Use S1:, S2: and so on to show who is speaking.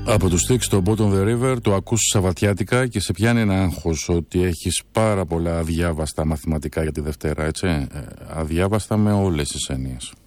S1: Από του Styx στο Bottom the River το ακούς σαββατιάτικα και σε πιάνει ένα άγχος ότι έχεις πάρα πολλά αδιάβαστα μαθηματικά για τη Δευτέρα, έτσι. Αδιάβαστα με όλες τις έννοιες.